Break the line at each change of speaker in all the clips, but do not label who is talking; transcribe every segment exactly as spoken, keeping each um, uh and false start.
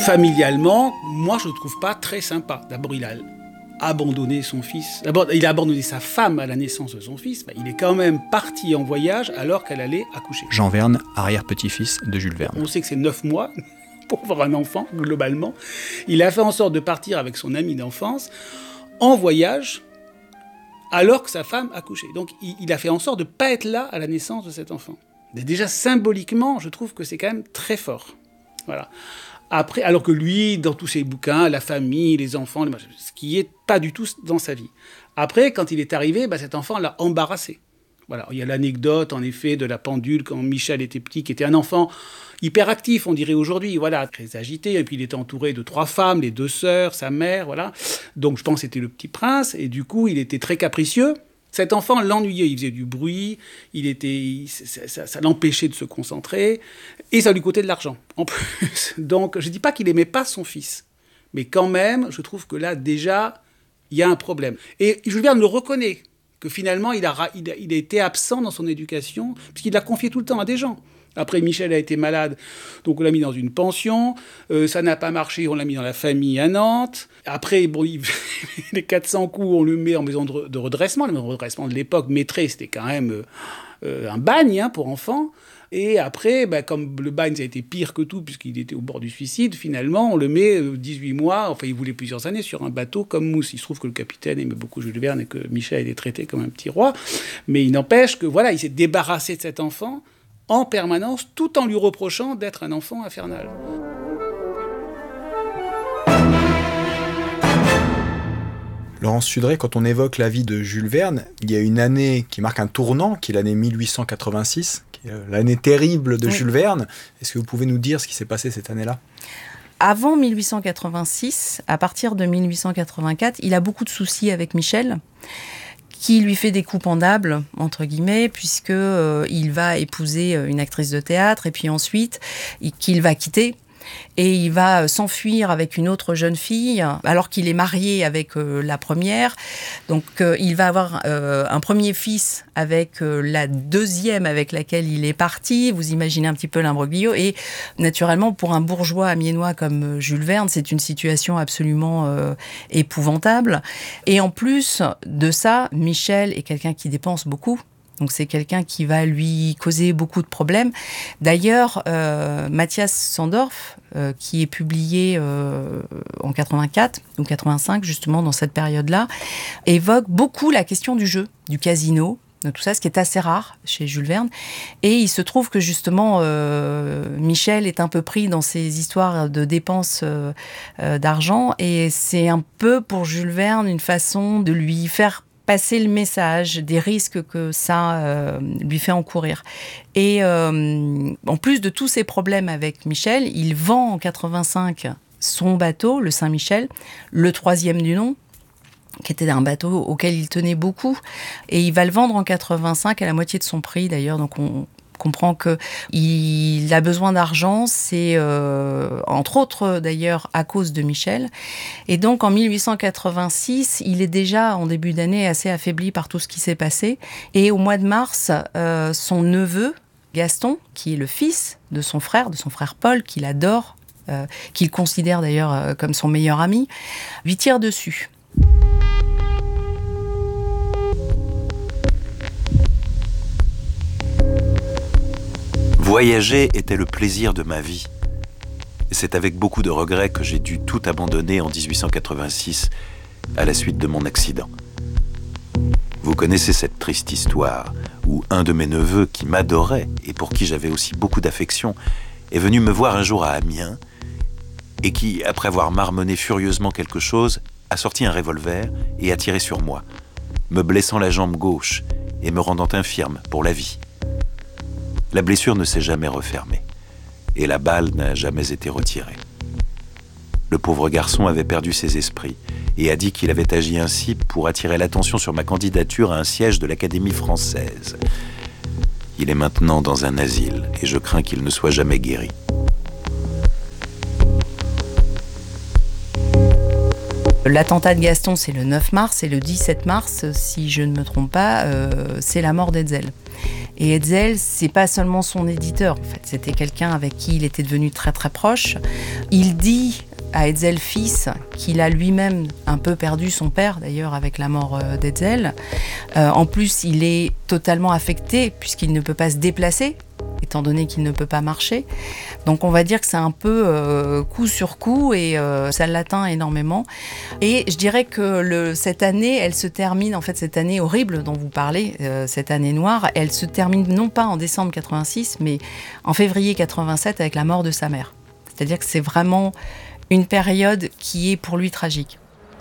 Familialement, moi je ne le trouve pas très sympa. D'abord, il a abandonné son fils. D'abord, il a abandonné sa femme à la naissance de son fils. Il est quand même parti en voyage alors qu'elle allait accoucher.
Jean Verne, arrière-petit-fils de Jules Verne.
On sait que c'est neuf mois pour avoir un enfant, globalement. Il a fait en sorte de partir avec son ami d'enfance en voyage alors que sa femme accouchait. Donc, il a fait en sorte de ne pas être là à la naissance de cet enfant. Mais déjà, symboliquement, je trouve que c'est quand même très fort. Voilà. Après, alors que lui, dans tous ses bouquins, la famille, les enfants, les machins, ce qui est pas du tout dans sa vie. Après, quand il est arrivé, bah, cet enfant l'a embarrassé. Voilà. Il y a l'anecdote, en effet, de la pendule quand Michel était petit, qui était un enfant hyperactif, on dirait aujourd'hui, voilà, très agité. Et puis il était entouré de trois femmes, les deux sœurs, sa mère, voilà. Donc je pense que c'était le petit prince. Et du coup, il était très capricieux. Cet enfant l'ennuyait, il faisait du bruit, il était, il, ça, ça, ça l'empêchait de se concentrer, et ça lui coûtait de l'argent, en plus. Donc, je ne dis pas qu'il n'aimait pas son fils, mais quand même, je trouve que là, déjà, il y a un problème. Et Jules Verne le reconnaît, que finalement, il a, il a, il a été absent dans son éducation, puisqu'il l'a confié tout le temps à des gens. Après, Michel a été malade, donc on l'a mis dans une pension. Euh, ça n'a pas marché, on l'a mis dans la famille à Nantes. Après, bon, il... les quatre cents coups, on le met en maison de, de redressement. La maison de redressement de l'époque, Maîtré, c'était quand même euh, un bagne hein, pour enfants. Et après, bah, comme le bagne, ça a été pire que tout, puisqu'il était au bord du suicide, finalement, on le met euh, dix-huit mois, enfin, il voulait plusieurs années, sur un bateau comme Mousse. Il se trouve que le capitaine aimait beaucoup Jules Verne et que Michel a été traité comme un petit roi. Mais il n'empêche que, voilà, il s'est débarrassé de cet enfant en permanence, tout en lui reprochant d'être un enfant infernal.
Laurence Sudré, quand on évoque la vie de Jules Verne, il y a une année qui marque un tournant, qui est l'année mille huit cent quatre-vingt-six, qui est l'année terrible de oui. Jules Verne. Est-ce que vous pouvez nous dire ce qui s'est passé cette année-là ?
Avant mille huit cent quatre-vingt-six, à partir de mille huit cent quatre-vingt-quatre, il a beaucoup de soucis avec Michel, qui lui fait des coups pendables, entre guillemets, puisqu'il euh, va épouser une actrice de théâtre, et puis ensuite, il, qu'il va quitter. Et il va s'enfuir avec une autre jeune fille, alors qu'il est marié avec euh, la première. Donc, euh, il va avoir euh, un premier fils avec euh, la deuxième avec laquelle il est parti. Vous imaginez un petit peu l'imbroglio. Et naturellement, pour un bourgeois amiénois comme Jules Verne, c'est une situation absolument euh, épouvantable. Et en plus de ça, Michel est quelqu'un qui dépense beaucoup. Donc c'est quelqu'un qui va lui causer beaucoup de problèmes. D'ailleurs, euh, Mathias Sandorf, euh, qui est publié euh, en quatre-vingt-quatre ou quatre-vingt-cinq, justement dans cette période-là, évoque beaucoup la question du jeu, du casino, de tout ça, ce qui est assez rare chez Jules Verne. Et il se trouve que justement, euh, Michel est un peu pris dans ces histoires de dépenses euh, euh, d'argent. Et c'est un peu pour Jules Verne une façon de lui faire passer le message des risques que ça euh, lui fait encourir. Et euh, en plus de tous ces problèmes avec Michel, il vend en quatre-vingt-cinq son bateau, le Saint-Michel, le troisième du nom, qui était un bateau auquel il tenait beaucoup. Et il va le vendre en quatre-vingt-cinq à la moitié de son prix, d'ailleurs. Donc on comprend qu'il a besoin d'argent, c'est euh, entre autres d'ailleurs à cause de Michel. Et donc en mille huit cent quatre-vingt-six, il est déjà en début d'année assez affaibli par tout ce qui s'est passé. Et au mois de mars, euh, son neveu, Gaston, qui est le fils de son frère, de son frère Paul, qu'il adore, euh, qu'il considère d'ailleurs euh, comme son meilleur ami, lui tire dessus.
Voyager était le plaisir de ma vie. C'est avec beaucoup de regrets que j'ai dû tout abandonner en dix-huit cent quatre-vingt-six à la suite de mon accident. Vous connaissez cette triste histoire où un de mes neveux qui m'adorait et pour qui j'avais aussi beaucoup d'affection est venu me voir un jour à Amiens et qui, après avoir marmonné furieusement quelque chose, a sorti un revolver et a tiré sur moi, me blessant la jambe gauche et me rendant infirme pour la vie. La blessure ne s'est jamais refermée et la balle n'a jamais été retirée. Le pauvre garçon avait perdu ses esprits et a dit qu'il avait agi ainsi pour attirer l'attention sur ma candidature à un siège de l'Académie française. Il est maintenant dans un asile et je crains qu'il ne soit jamais guéri.
L'attentat de Gaston, c'est le neuf mars, et le dix-sept mars, si je ne me trompe pas, euh, c'est la mort d'Hetzel. Et Hetzel, c'est pas seulement son éditeur, en fait, c'était quelqu'un avec qui il était devenu très très proche. Il dit à Hetzel fils qu'il a lui-même un peu perdu son père, d'ailleurs, avec la mort d'Hetzel. Euh, en plus, il est totalement affecté puisqu'il ne peut pas se déplacer, étant donné qu'il ne peut pas marcher. Donc on va dire que c'est un peu euh, coup sur coup, et euh, ça l'atteint énormément. Et je dirais que le, cette année, elle se termine, en fait cette année horrible dont vous parlez, euh, cette année noire, elle se termine non pas en décembre quatre-vingt-six, mais en février quatre-vingt-sept avec la mort de sa mère. C'est-à-dire que c'est vraiment une période qui est pour lui tragique.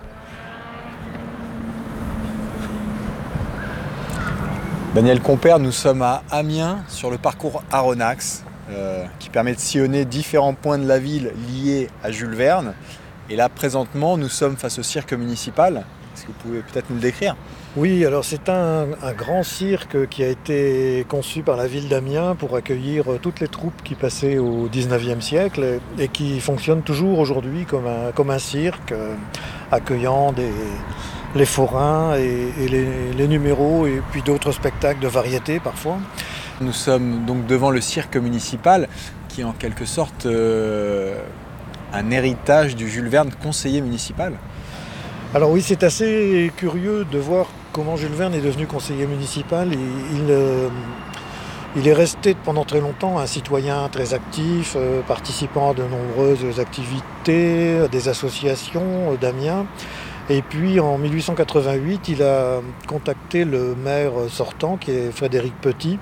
Daniel Compère, nous sommes à Amiens, sur le parcours Aronnax, euh, qui permet de sillonner différents points de la ville liés à Jules Verne. Et là, présentement, nous sommes face au cirque municipal. Est-ce que vous pouvez peut-être nous le décrire ?
Oui, alors c'est un, un grand cirque qui a été conçu par la ville d'Amiens pour accueillir toutes les troupes qui passaient au dix-neuvième siècle et qui fonctionne toujours aujourd'hui comme un, comme un cirque, euh, accueillant des, les forains et, et les, les numéros et puis d'autres spectacles de variété parfois.
Nous sommes donc devant le cirque municipal qui est en quelque sorte euh, un héritage du Jules Verne conseiller municipal.
Alors oui, c'est assez curieux de voir comment Jules Verne est devenu conseiller municipal. Il, il, euh, il est resté pendant très longtemps un citoyen très actif, euh, participant à de nombreuses activités, des associations euh, d'Amiens. Et puis en mille huit cent quatre-vingt-huit, il a contacté le maire sortant, qui est Frédéric Petit,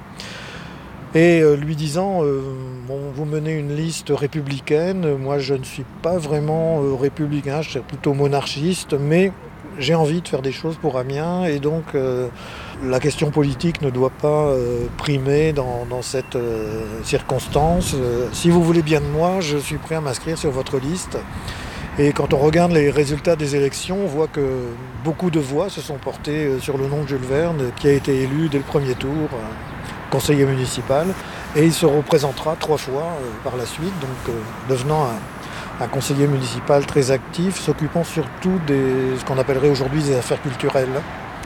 et euh, lui disant euh, bon, vous menez une liste républicaine, moi je ne suis pas vraiment euh, républicain, je suis plutôt monarchiste, mais j'ai envie de faire des choses pour Amiens, et donc euh, la question politique ne doit pas euh, primer dans, dans cette euh, circonstance. Euh, si vous voulez bien de moi, je suis prêt à m'inscrire sur votre liste. Et quand on regarde les résultats des élections, on voit que beaucoup de voix se sont portées sur le nom de Jules Verne, qui a été élu dès le premier tour euh, conseiller municipal, et il se représentera trois fois euh, par la suite, donc euh, devenant un, un conseiller municipal très actif, s'occupant surtout de ce qu'on appellerait aujourd'hui des affaires culturelles.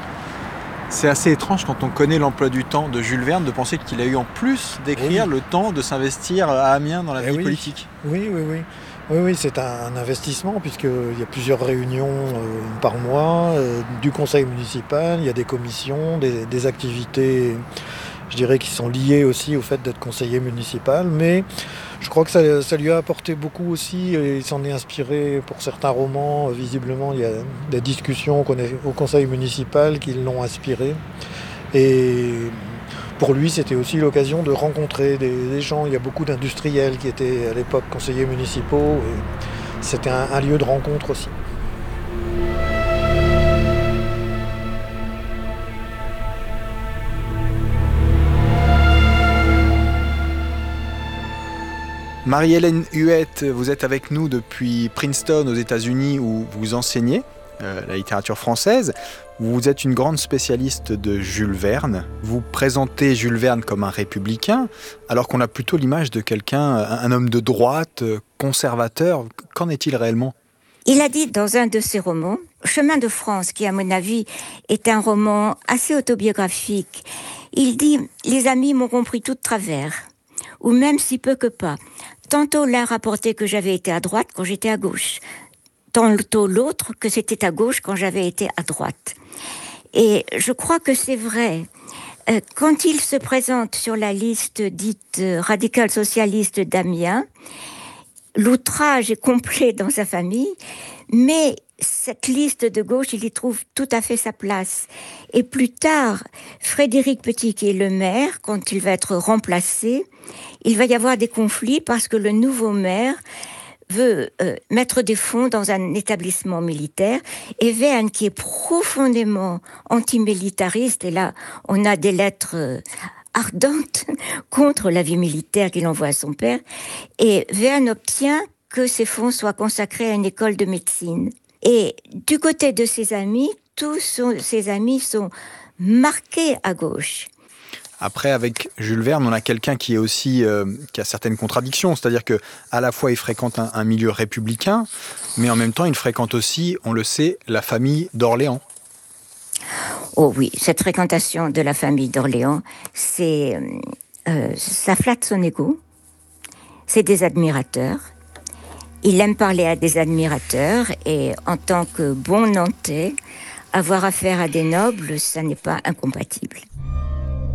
C'est assez étrange quand on connaît l'emploi du temps de Jules Verne de penser qu'il a eu en plus d'écrire oui. le temps de s'investir à Amiens dans la vie
oui.
politique.
Oui, oui, oui. Oui, oui, c'est un, un investissement puisqu'il y a plusieurs réunions euh, par mois euh, du conseil municipal, il y a des commissions, des, des activités, je dirais, qui sont liées aussi au fait d'être conseiller municipal, mais je crois que ça, ça lui a apporté beaucoup aussi, et il s'en est inspiré pour certains romans. Visiblement, il y a des discussions au conseil municipal qui l'ont inspiré, et pour lui, c'était aussi l'occasion de rencontrer des, des gens. Il y a beaucoup d'industriels qui étaient à l'époque conseillers municipaux, et c'était un, un lieu de rencontre aussi.
Marie-Hélène Huette, vous êtes avec nous depuis Princeton aux États-Unis où vous enseignez euh, la littérature française. Vous êtes une grande spécialiste de Jules Verne. Vous présentez Jules Verne comme un républicain, alors qu'on a plutôt l'image de quelqu'un, un homme de droite, conservateur. Qu'en est-il réellement ?
Il a dit dans un de ses romans, Chemin de France, qui à mon avis est un roman assez autobiographique, il dit « Les amis m'auront pris tout de travers ». Ou même si peu que pas. Tantôt l'un rapportait que j'avais été à droite quand j'étais à gauche. Tantôt l'autre que c'était à gauche quand j'avais été à droite. Et je crois que c'est vrai. Euh, quand il se présente sur la liste dite euh, radicale socialiste d'Amiens, l'outrage est complet dans sa famille, mais cette liste de gauche, il y trouve tout à fait sa place. Et plus tard, Frédéric Petit, qui est le maire, quand il va être remplacé, il va y avoir des conflits parce que le nouveau maire veut euh, mettre des fonds dans un établissement militaire, et Verne, qui est profondément antimilitariste, et là, on a des lettres euh, ardentes contre la vie militaire qu'il envoie à son père, et Verne obtient que ces fonds soient consacrés à une école de médecine. Et du côté de ses amis, tous son, ses amis sont marqués à gauche.
Après, avec Jules Verne, on a quelqu'un qui est aussi euh, qui a certaines contradictions, c'est-à-dire que à la fois il fréquente un, un milieu républicain, Mais en même temps, il fréquente aussi, on le sait, la famille d'Orléans.
Oh oui, cette fréquentation de la famille d'Orléans, c'est, euh, ça flatte son ego. C'est des admirateurs. Il aime parler à des admirateurs et en tant que bon Nantais, avoir affaire à des nobles, ça n'est pas incompatible.